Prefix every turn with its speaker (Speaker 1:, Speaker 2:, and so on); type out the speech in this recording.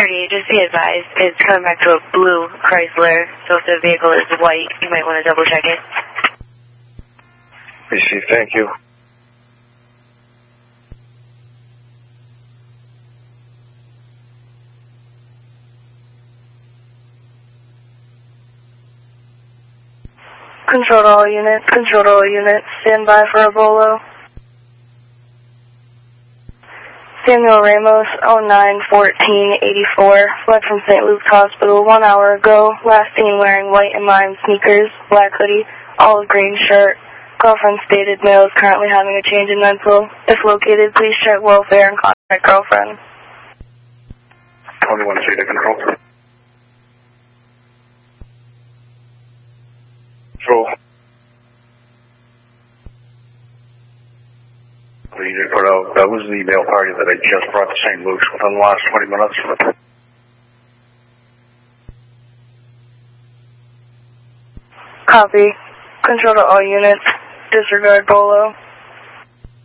Speaker 1: just be advised, it's coming back to a blue Chrysler, so if the vehicle is white, you might want to double check it.
Speaker 2: Receive, thank you.
Speaker 3: Control to all units, stand by for a bolo. Samuel Ramos, 09-14-84, fled from St. Luke's Hospital 1 hour ago, last seen wearing white and lime sneakers, black hoodie, olive green shirt. Girlfriend stated male is currently having a change in mental. If located, please check welfare and contact girlfriend.
Speaker 2: 21 feet to control. Control. You just put out, that was the email party that I just brought to St. Luke's within the last 20 minutes.
Speaker 3: Copy. Control to all units. Disregard bolo.